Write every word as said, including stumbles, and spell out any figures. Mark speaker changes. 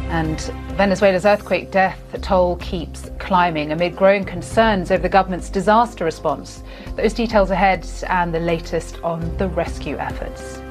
Speaker 1: And Venezuela's earthquake death toll keeps climbing amid growing concerns over the government's disaster response. Those details ahead and the latest on the rescue efforts.